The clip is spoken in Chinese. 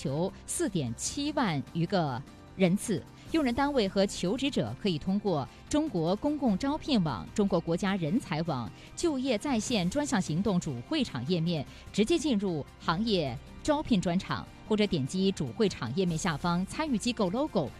求4.7万余个人次。用人单位和求职者可以通过中国公共招聘网、中国国家人才网、就业在线专项行动主会场页面直接进入行业招聘专场，或者点击主会场页面下方参与机构 logo